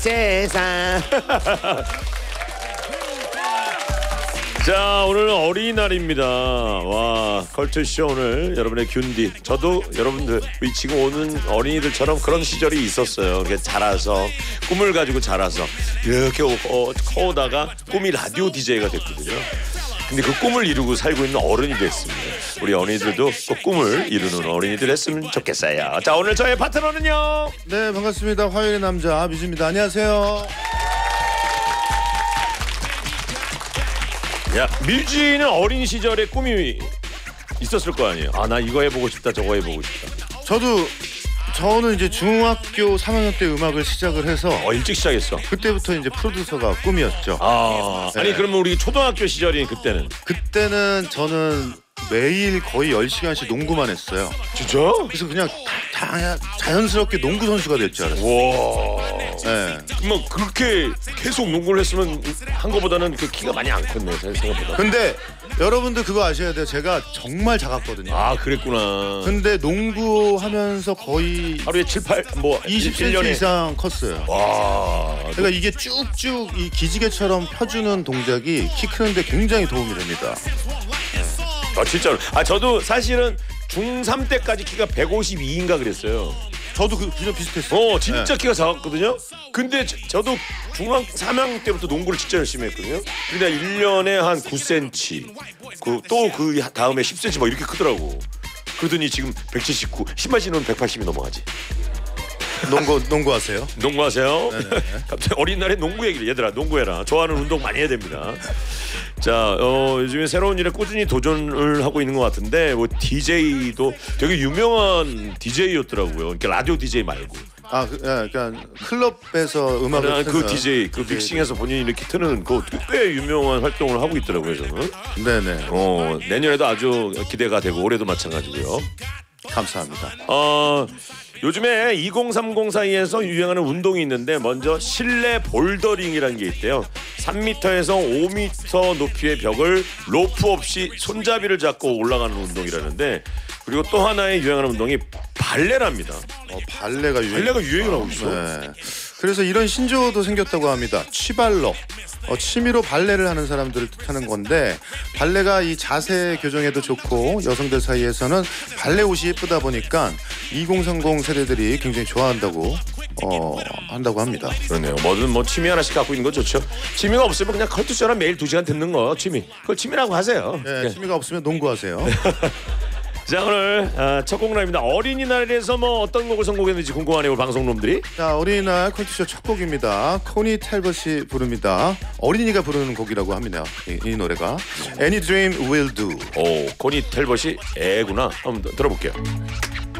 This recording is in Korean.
세상. 자, 오늘은 어린이날입니다. 와, 컬투쇼 오늘 여러분의 균디. 저도 여러분들 지금 오는 어린이들처럼 그런 시절이 있었어요. 자라서 꿈을 가지고 자라서 이렇게 커오다가 꿈이 라디오 DJ가 됐거든요. 근데 그 꿈을 이루고 살고 있는 어른이 됐습니다. 우리 어린이들도 꼭 꿈을 이루는 어린이들 했으면 좋겠어요. 자, 오늘 저의 파트너는요. 네, 반갑습니다. 화요일의 남자 뮤즈입니다. 안녕하세요. 야, 뮤지는 어린 시절에 꿈이 있었을 거 아니에요. 아, 나 이거 해보고 싶다, 저거 해보고 싶다. 저는 이제 중학교 3학년 때 음악을 시작을 해서 일찍 시작했어. 그때부터 이제 프로듀서가 꿈이었죠. 아, 네. 아니 그러면 우리 초등학교 시절인 그때는 저는 매일 거의 10시간씩 농구만 했어요. 진짜? 그래서 그냥 자연스럽게 농구 선수가 될 줄 알았어요. 와. 네. 뭐 그렇게 계속 농구를 했으면 한 거보다는 그 키가 많이 안 컸네, 생각보다. 근데 여러분들 그거 아셔야 돼요. 제가 정말 작았거든요. 아, 그랬구나. 근데 농구 하면서 거의 하루에 7, 8, 뭐 20cm 1년에. 이상 컸어요. 와. 그러니까 이게 쭉쭉 이 기지개처럼 펴주는 동작이 키 크는데 굉장히 도움이 됩니다. 아, 진짜로. 아, 저도 사실은 중3 때까지 키가 152인가 그랬어요. 저도 그냥 비슷했어요. 진짜 키가 작았거든요. 근데 저도 중학 3학년 때부터 농구를 진짜 열심히 했거든요. 근데 1년에 한 9cm, 또 그 다음에 10cm 막 이렇게 크더라고. 그러더니 지금 179, 신발 신으면 180이 넘어가지. 농구하세요? 농구하세요? 갑자기 어린 날에 농구 얘기를. 얘들아, 농구해라. 좋아하는 운동 많이 해야 됩니다. 자, 요즘에 새로운 일에 꾸준히 도전을 하고 있는 것 같은데 뭐 DJ도 되게 유명한 DJ였더라고요. 그러니까 라디오 DJ 말고. 그러니까 클럽에서 음악을 그 DJ, 그 믹싱해서 본인이 이렇게 트는 그 꽤 유명한 활동을 하고 있더라고요, 저는. 네네. 내년에도 아주 기대가 되고 올해도 마찬가지고요. 감사합니다. 요즘에 2030 사이에서 유행하는 운동이 있는데 먼저 실내 볼더링이라는 게 있대요. 3m에서 5m 높이의 벽을 로프 없이 손잡이를 잡고 올라가는 운동이라는데, 그리고 또 하나의 유행하는 운동이 발레랍니다. 발레가 유행을 하고 있어. 네. 그래서 이런 신조어도 생겼다고 합니다. 취발러. 취미로 발레를 하는 사람들을 뜻하는 건데, 발레가 이 자세 교정에도 좋고 여성들 사이에서는 발레 옷이 예쁘다 보니까 2030 세대들이 굉장히 좋아한다고 한다고 합니다. 그러네요. 뭐든 뭐 취미 하나씩 갖고 있는 거 좋죠. 취미가 없으면 그냥 컬투쇼랑 매일 2시간 듣는 거 취미. 그걸 취미라고 하세요. 네, 취미가 없으면 농구하세요. 자, 오늘 첫 곡라입니다. 어린이날에서 뭐 어떤 곡을 선곡했는지 궁금하네요, 방송놈들이. 자, 어린이날 컬투쇼 첫 곡입니다. 코니 탤벗이 부릅니다. 어린이가 부르는 곡이라고 합니다. 이 노래가 Any Dream Will Do. 코니 텔벗이 애구나. 한번 들어볼게요.